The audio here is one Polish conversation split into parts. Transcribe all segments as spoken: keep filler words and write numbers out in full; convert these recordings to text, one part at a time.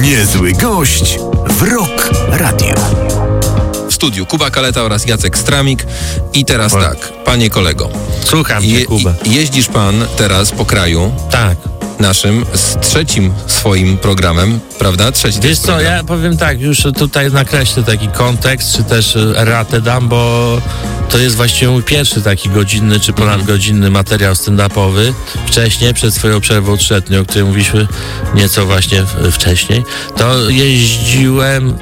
Niezły gość w Rock Radio. W studiu Kuba Kaleta oraz Jacek Stramik. I teraz o. tak, panie kolego. Słucham cię, Je, Kuba. Jeździsz pan teraz po kraju. Tak. Naszym, z trzecim swoim programem, prawda? Trzeci Wiesz co, program. Ja powiem tak, już tutaj nakreślę taki kontekst, czy też ratę dam, bo to jest właściwie mój pierwszy taki godzinny, czy ponadgodzinny materiał stand-upowy. Wcześniej, przed swoją przerwą trzyletnią, o której mówiliśmy nieco właśnie wcześniej, to jeździłem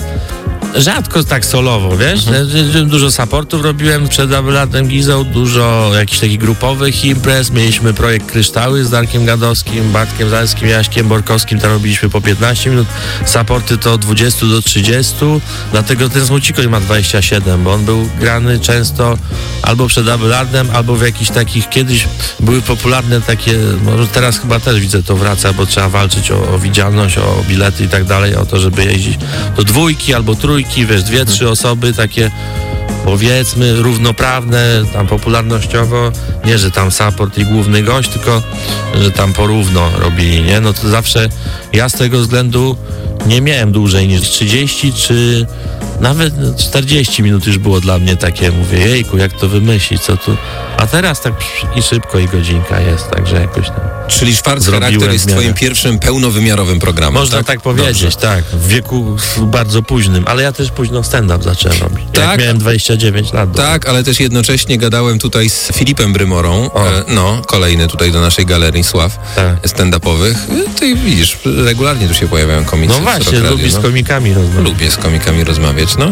rzadko tak solowo, wiesz? Mhm. Dużo supportów robiłem przed Abelardem Gizą, dużo jakichś takich grupowych imprez. Mieliśmy projekt Kryształy z Darkiem Gadowskim, Bartkiem Zalskim, Jaśkiem Borkowskim, tam robiliśmy po piętnaście minut. Supporty to od dwudziestu do trzydziestu, dlatego ten Smucikoń ma dwadzieścia siedem, bo on był grany często albo przed Abelardem, albo w jakichś takich, kiedyś były popularne takie, może teraz chyba też widzę, to wraca, bo trzeba walczyć o, o widzialność, o bilety i tak dalej, o to, żeby jeździć do dwójki albo trójki, wiesz, dwie, trzy osoby takie, powiedzmy, równoprawne, tam popularnościowo, nie, że tam support i główny gość, tylko, że tam porówno robili, nie? No to zawsze ja z tego względu nie miałem dłużej niż trzydzieści, czy nawet czterdzieści minut już było dla mnie takie, mówię, jejku, jak to wymyślić, co tu, a teraz tak i szybko i godzinka jest, także jakoś tam. Czyli Szwarc Charakter jest twoim pierwszym pełnowymiarowym programem, można tak, tak powiedzieć, Dobrze. tak, w wieku bardzo późnym, ale ja też późno stand-up zacząłem robić, tak, jak miałem dwadzieścia dziewięć lat. Tak, ale też jednocześnie gadałem tutaj z Filipem Brymorą, e, no, kolejny tutaj do naszej galerii sław tak. stand-upowych. Ty widzisz, regularnie tu się pojawiają komicy. No właśnie, lubię z komikami rozmawiać. Lubię z komikami rozmawiać, no.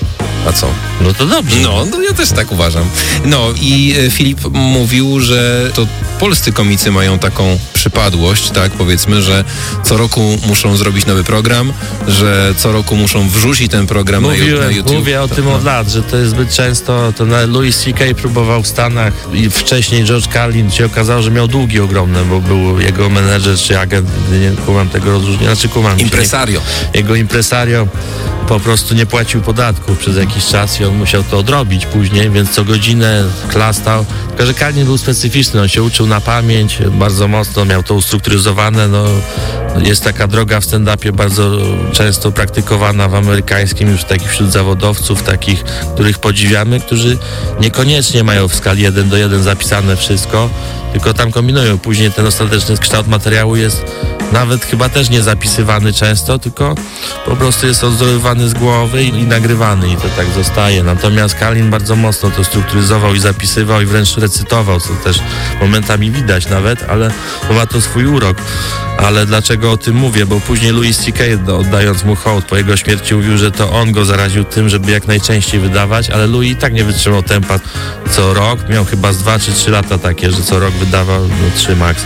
A co? No to dobrze. No, no ja też tak uważam. No i e, Filip mówił, że to polscy komicy mają taką przypadłość, tak, powiedzmy, że co roku muszą zrobić nowy program, że co roku muszą wrzucić ten program Mówiłem, na YouTube. Mówię o to, tym no. od lat, że to jest zbyt często, to na Louis C K próbował w Stanach i wcześniej George Carlin się okazało, że miał długi ogromne, bo był jego menedżer czy agent, nie kumam tego rozróżnienia, znaczy kumam. Impresario. Jego impresario po prostu nie płacił podatków przez jakiś czas i on musiał to odrobić później, więc co godzinę klastał. Tylko że Carlin był specyficzny, on się uczył na pamięć bardzo mocno, miał to ustrukturyzowane. No, jest taka droga w stand-upie bardzo często praktykowana w amerykańskim, już takich wśród zawodowców, takich, których podziwiamy, którzy niekoniecznie mają w skali jeden do jeden zapisane wszystko, tylko tam kombinują. Później ten ostateczny kształt materiału jest nawet chyba też nie zapisywany często, tylko po prostu jest odzdrowywany z głowy i, i nagrywany i to tak zostaje. Natomiast Carlin bardzo mocno to strukturyzował i zapisywał i wręcz recytował, co też momentami widać nawet, ale ma to swój urok. Ale dlaczego o tym mówię? Bo później Louis C K, oddając mu hołd po jego śmierci, mówił, że to on go zaraził tym, żeby jak najczęściej wydawać, ale Louis i tak nie wytrzymał tempa co rok. Miał chyba z dwa czy trzy lata takie, że co rok wydawał, no trzy max.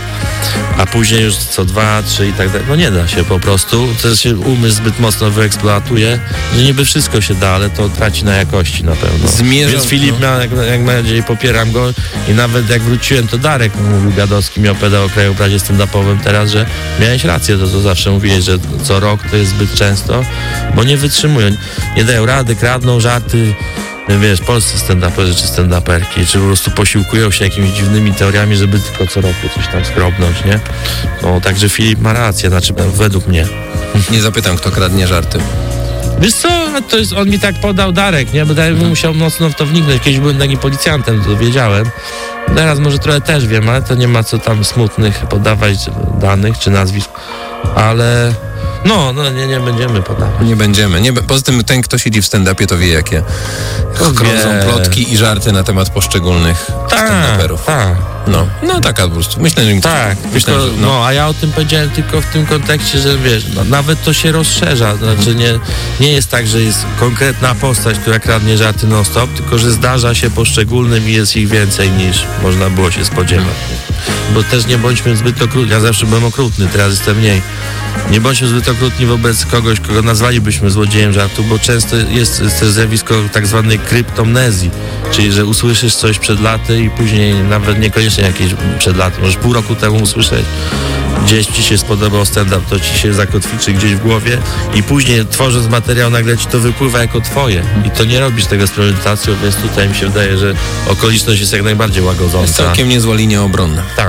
A później już co dwa, trzy i tak dalej. No nie da się po prostu. To się umysł zbyt mocno wyeksploatuje, że niby wszystko się da, ale to traci na jakości na pewno. Zmierzam, Więc Filip, no. jak, jak najbardziej popieram go i nawet jak wróciłem, to Darek mówił Gadowski, mi opowiadał o krajobrazie stand-upowym teraz, że miałeś rację, to co zawsze mówiłeś, że co rok to jest zbyt często, bo nie wytrzymują, nie dają rady, kradną żarty, wiesz, polscy stand-uperzy czy stand-uperki, czy po prostu posiłkują się jakimiś dziwnymi teoriami, żeby tylko co roku coś tam skrobnąć, nie? No, także Filip ma rację, znaczy według mnie. Nie zapytam, kto kradnie żarty. Wiesz co, to jest, on mi tak podał Darek, nie? Bo Darek hmm. musiał mocno w to wniknąć. Kiedyś byłem takim policjantem, to wiedziałem. Teraz może trochę też wiem, ale to nie ma co tam smutnych podawać danych czy nazwisk, ale no, no nie, nie będziemy podawać. Nie będziemy. Nie, poza tym ten, kto siedzi w stand-upie, to wie, jakie krążą plotki i żarty na temat poszczególnych stand-uperów. Tak. No, no taka po prostu. Myślę, że im tak, myślę, tylko, że, no. no, a ja o tym powiedziałem tylko w tym kontekście, że wiesz, no, nawet to się rozszerza. Znaczy nie, nie jest tak, że jest konkretna postać, która kradnie żarty non-stop, tylko że zdarza się poszczególnym i jest ich więcej niż można było się spodziewać. Bo też nie bądźmy zbyt okrutni. Ja zawsze byłem okrutny, teraz jestem mniej. Nie bądźmy zbyt okrutni wobec kogoś, kogo nazwalibyśmy złodziejem żartu, bo często jest to zjawisko tak zwanej kryptomnezji, czyli że usłyszysz coś przed laty i później nawet niekoniecznie jakieś przed laty, możesz pół roku temu usłyszeć, gdzieś ci się spodobał stand-up, to ci się zakotwiczy gdzieś w głowie i później tworząc materiał nagle ci to wypływa jako twoje i to nie robisz tego z premedytacją, więc tutaj mi się wydaje, że okoliczność jest jak najbardziej łagodząca. Jest całkiem niezła linia obronna. Tak, tak.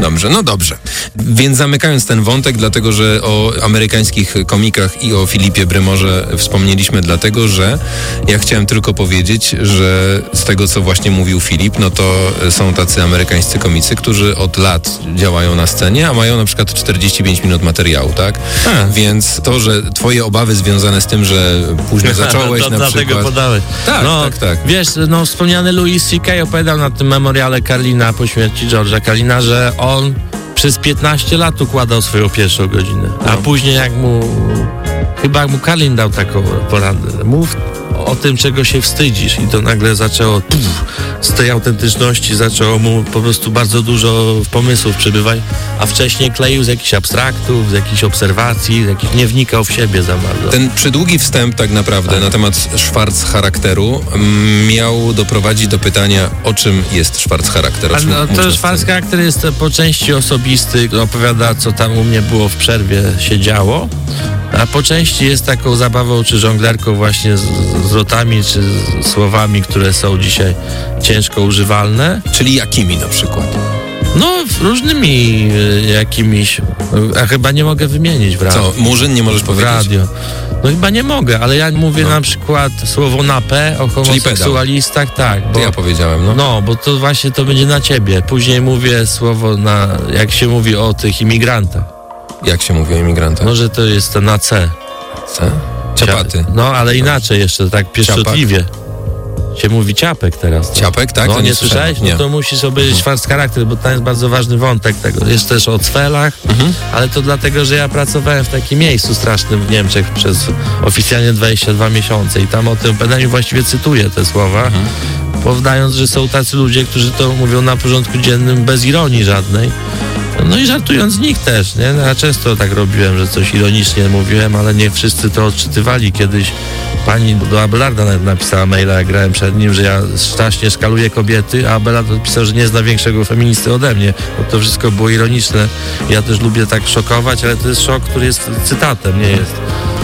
Dobrze, no dobrze. Więc zamykając ten wątek, dlatego że o amerykańskich komikach i o Filipie Brymorze wspomnieliśmy, dlatego że ja chciałem tylko powiedzieć, że z tego, co właśnie mówił Filip, no to są tacy amerykańscy komicy, którzy od lat działają na scenie, a mają na przykład czterdzieści pięć minut materiału, tak? A. Więc to, że twoje obawy związane z tym, że później zacząłeś to na dlatego przykład... podałeś. Tak, no, tak, tak. Wiesz, no wspomniany Louis C K opowiadał na tym memoriale Carlina po śmierci George'a Carlina, że on przez piętnaście lat układał swoją pierwszą godzinę, a no. później jak mu, chyba mu Carlin dał taką poradę, mów o tym, czego się wstydzisz, i to nagle zaczęło puf, z tej autentyczności zaczęło mu po prostu bardzo dużo pomysłów przybywać, a wcześniej kleił z jakichś abstraktów, z jakichś obserwacji, z jakichś, nie wnikał w siebie za bardzo. Ten przydługi wstęp tak naprawdę tak. na temat Schwarz charakteru miał doprowadzić do pytania, o czym jest Schwarz charakter. A, no, to Schwarz charakter jest po części osobisty, opowiada, co tam u mnie było w przerwie się działo, a po części jest taką zabawą czy żonglerką właśnie z, z lotami czy z słowami, które są dzisiaj ciężko używalne. Czyli jakimi na przykład? No, różnymi y, jakimiś, a chyba nie mogę wymienić w radiu. Co, Murzyn nie możesz powiedzieć? W radio. No chyba nie mogę, ale ja mówię no. na przykład słowo na P o homoseksualistach, tak. Bo, to ja powiedziałem, no. No, bo to właśnie to będzie na ciebie. Później mówię słowo na, jak się mówi o tych imigrantach. Jak się mówi o imigrantach? No, że to jest to na C. C? Ciapaty. No, ale inaczej jeszcze, tak pieszczotliwie. Ciapak. Się mówi ciapek teraz. Tak? Ciapek, tak? No, to nie, nie słyszałeś? Nie. No to musisz obejrzeć mhm. Schwarz charakter, bo tam jest bardzo ważny wątek tego. Jest też o cfelach, mhm. ale to dlatego, że ja pracowałem w takim miejscu strasznym w Niemczech przez oficjalnie dwadzieścia dwa miesiące i tam o tym badaniu właściwie cytuję te słowa, mhm. poddając, że są tacy ludzie, którzy to mówią na porządku dziennym bez ironii żadnej. No i żartując z nich też, nie? No, ja często tak robiłem, że coś ironicznie mówiłem, ale nie wszyscy to odczytywali. Kiedyś pani do Abelarda nawet napisała maila, jak grałem przed nim, że ja strasznie szkaluję kobiety, a Abelard odpisał, że nie zna większego feministy ode mnie, bo to wszystko było ironiczne. Ja też lubię tak szokować, ale to jest szok, który jest cytatem, nie jest...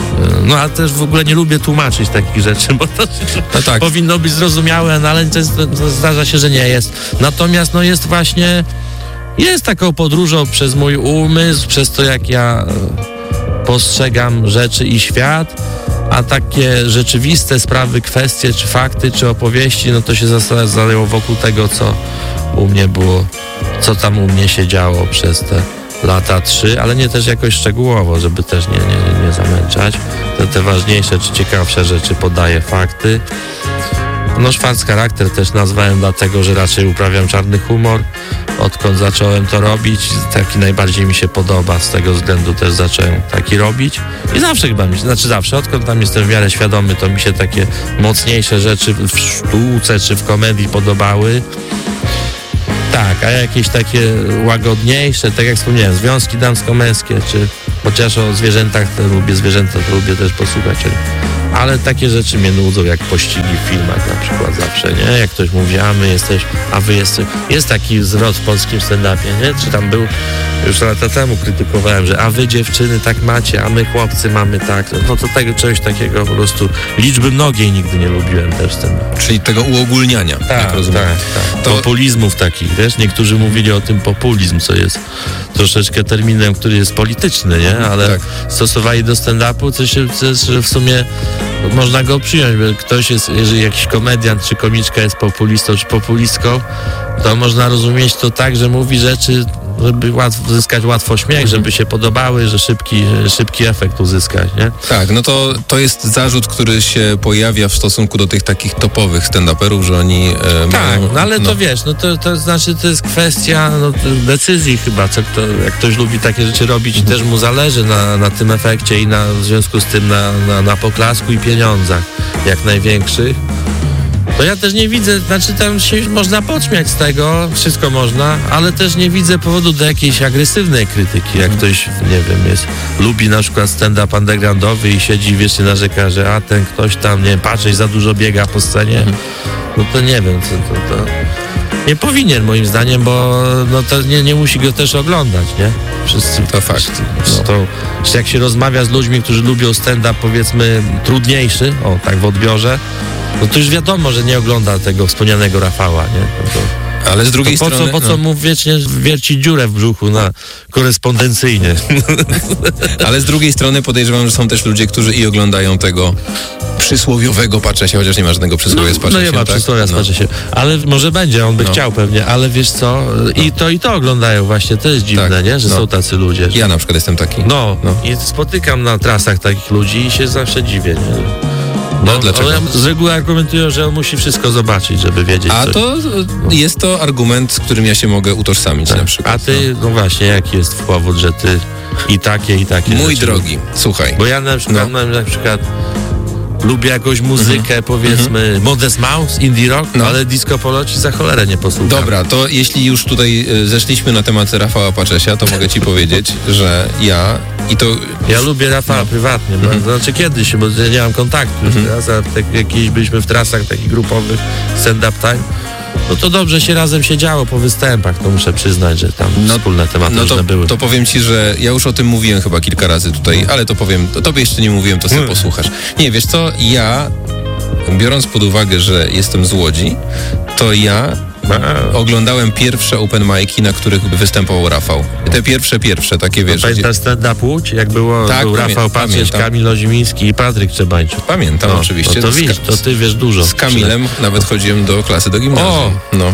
No ale też w ogóle nie lubię tłumaczyć takich rzeczy, bo to no tak. powinno być zrozumiałe, no, ale często zdarza się, że nie jest. Natomiast no jest właśnie... Jest taką podróżą przez mój umysł, przez to, jak ja postrzegam rzeczy i świat, a takie rzeczywiste sprawy, kwestie, czy fakty, czy opowieści, no to się zastanawiało wokół tego, co u mnie było, co tam u mnie się działo przez te lata trzy, ale nie też jakoś szczegółowo, żeby też nie, nie, nie zamęczać. Te, te ważniejsze, czy ciekawsze rzeczy podaję fakty. No Schwarz charakter też nazwałem dlatego, że raczej uprawiam czarny humor. Odkąd zacząłem to robić, taki najbardziej mi się podoba, z tego względu też zacząłem taki robić. I zawsze chyba mi się, znaczy zawsze, odkąd tam jestem w miarę świadomy, to mi się takie mocniejsze rzeczy w sztuce czy w komedii podobały. Tak, a jakieś takie łagodniejsze, tak jak wspomniałem, związki damsko-męskie, czy chociaż o zwierzętach, to lubię zwierzęta, to lubię też posłuchać. Ale takie rzeczy mnie nudzą, jak pościgi w filmach na przykład zawsze, nie? Jak ktoś mówi, a my jesteś, a wy jesteś... Jest taki zwrot w polskim stand-upie, nie? Czy tam był, już lata temu krytykowałem, że a wy dziewczyny tak macie, a my chłopcy mamy tak. No to tego czegoś takiego po prostu liczby mnogiej nigdy nie lubiłem też stand-up. Czyli tego uogólniania, tak, jak rozumiem. Tak, tak. To... Populizmów takich, wiesz? Niektórzy mówili o tym populizm, co jest troszeczkę terminem, który jest polityczny, nie? Ale tak. stosowali do stand-upu, co się co w sumie można go przyjąć, bo ktoś jest, jeżeli jakiś komediant czy komiczka jest populistą czy populistką, to można rozumieć to tak, że mówi rzeczy, żeby łatwo, uzyskać łatwo śmiech, mhm. żeby się podobały, że szybki, szybki efekt uzyskać, nie? Tak, no to, to jest zarzut, który się pojawia w stosunku do tych takich topowych stand-uperów, że oni... E, tak, mają, no ale no. to wiesz, no to, to znaczy to jest kwestia no, decyzji chyba, co kto, jak ktoś lubi takie rzeczy robić, mhm. też mu zależy na, na tym efekcie i na, w związku z tym na, na, na poklasku i pieniądzach jak największych. To ja też nie widzę, znaczy tam się można podśmiać z tego, wszystko można, ale też nie widzę powodu do jakiejś agresywnej krytyki. Jak ktoś, nie wiem, jest, lubi na przykład stand-up undergroundowy i siedzi i wiecznie narzeka, że a ten ktoś tam, nie wiem, patrzeć za dużo biega po scenie, no to nie wiem, to, to, to nie powinien moim zdaniem, bo no to nie, nie musi go też oglądać, nie? Wszyscy, to fakt. No. To, jak się rozmawia z ludźmi, którzy lubią stand-up, powiedzmy, trudniejszy, o tak w odbiorze, no to już wiadomo, że nie ogląda tego wspomnianego Rafała, nie? No to... Ale z drugiej to po strony... co, po co mu wiecznie wierci dziurę w brzuchu na korespondencyjnie? Ale z drugiej strony podejrzewam, że są też ludzie, którzy i oglądają tego przysłowiowego Paczesia, chociaż nie ma żadnego przysłowia z No Paczesiem. nie ma tak? przysłowia z No. Paczesiem. Ale może będzie, on by No. chciał pewnie, ale wiesz co, i to i to oglądają właśnie, to jest dziwne, Tak, nie? Że no. są tacy ludzie. Że... Ja na przykład jestem taki. No, No. i spotykam na trasach takich ludzi i się zawsze dziwię, nie? No, dlaczego? Ale z reguły argumentują, że on musi wszystko zobaczyć, żeby wiedzieć, A co... to jest to argument, z którym ja się mogę utożsamić na przykład. A ty, no właśnie, jaki jest powód, że ty i takie, i takie Mój rzeczy... drogi, słuchaj. Bo ja na przykład, No. na przykład lubię jakąś muzykę, powiedzmy, Modest Mouse, indie rock, No. ale disco polo ci za cholerę nie posłucham. Dobra, to jeśli już tutaj y, zeszliśmy na temat Rafała Paczesia, to mogę ci powiedzieć, że ja i to... Ja lubię Rafała prywatnie, Mhm. bo, znaczy kiedyś, bo ja nie mam kontaktu już teraz, a tak, jak kiedyś byliśmy w trasach takich grupowych, stand-up time, no to dobrze się razem siedziało po występach, to muszę przyznać, że tam No- wspólne tematy No różne to, były. to powiem ci, że ja już o tym mówiłem chyba kilka razy tutaj, ale to powiem, to tobie jeszcze nie mówiłem, to sobie Hmm. posłuchasz. Nie, wiesz co, ja, biorąc pod uwagę, że jestem z Łodzi, to ja A, oglądałem pierwsze open mic'i, na których występował Rafał. Te pierwsze, pierwsze, takie wiesz... gdzie- pamiętasz stand-up Łódź? Jak było, Tak, był pamię- Rafał Paczeć, pamiętam. Kamil Ozimiński i Patryk Trzebańczuk. Pamiętam No, oczywiście. No to Z Ka- widzisz, to ty wiesz dużo. Z Kamilem nawet chodziłem do klasy, do gimnazjum. O! No.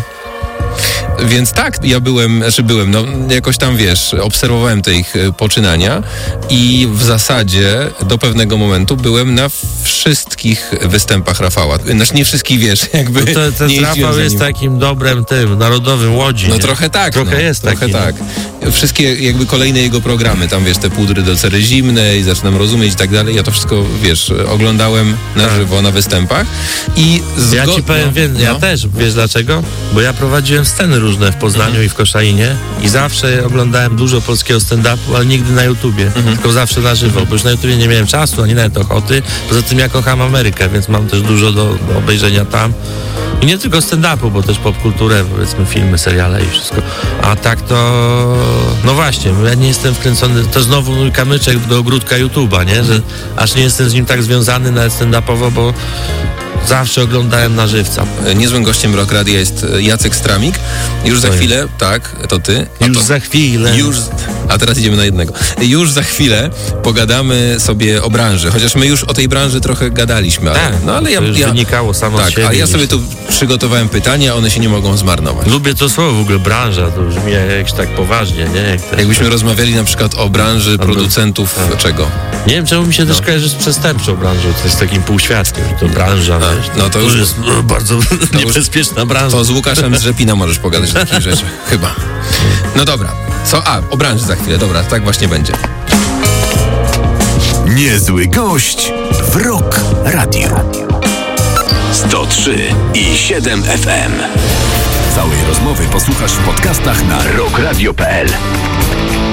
Więc tak, ja byłem, znaczy byłem, no jakoś tam wiesz, obserwowałem te ich e, poczynania i w zasadzie do pewnego momentu byłem na wszystkich występach Rafała. Znaczy nie wszystkich, wiesz, jakby No to, ten nie jeździłem Rafał za jest nim. takim dobrem tym, narodowym Łodzi. No nie? trochę tak. Trochę no, jest trochę taki, tak. Wszystkie jakby kolejne jego programy, tam wiesz, te pudry do cery zimnej, zaczynam rozumieć i tak dalej. Ja to wszystko, wiesz, oglądałem na Tak. żywo na występach i zgo- Ja ci powiem, no, wiem, ja no. też, wiesz dlaczego? Bo ja prowadziłem sceny różne w Poznaniu Mhm. i w Koszalinie i zawsze oglądałem dużo polskiego stand-upu, ale nigdy na YouTubie, Mhm. tylko zawsze na żywo, bo już na YouTubie nie miałem czasu, ani nawet ochoty. Poza tym ja kocham Amerykę, więc mam też dużo do, do obejrzenia tam. I nie tylko stand-upu, bo też popkulturę, powiedzmy filmy, seriale i wszystko. A tak to, no właśnie, ja nie jestem wkręcony, to znowu mój kamyczek do ogródka YouTube'a, nie? Że aż nie jestem z nim tak związany nawet stand-upowo, bo zawsze oglądałem na żywca. Niezłym gościem Rock Radia jest Jacek Stramik. Już za To chwilę, tak, to ty. A Już to, za chwilę. Już, a teraz idziemy na jednego. Już za chwilę pogadamy sobie o branży, chociaż my już o tej branży trochę gadaliśmy. Ale, Tak, no ale ja, to już ja, wynikało samo z tak, siebie. ale ja niż sobie to- tu przygotowałem pytania, one się nie mogą zmarnować. Lubię to słowo w ogóle, branża, to brzmi jakś tak poważnie, nie? Jak te- Jakbyśmy rozmawiali na przykład o branży producentów tak. czego? Nie wiem, czemu mi się też No. kojarzy z przestępczą branżą, to jest takim półświadkiem, że to branża, A, wiesz, no to już- jest no, bardzo niebezpieczna branża. To z Łukaszem z Rzepina możesz pogadać o takich rzeczach, chyba. No dobra, co? A, o branży za chwilę, dobra, tak właśnie będzie. Niezły gość w Rock Radio. sto trzy i siedem F M. Całej rozmowy posłuchasz w podcastach na rock radio kropka p l.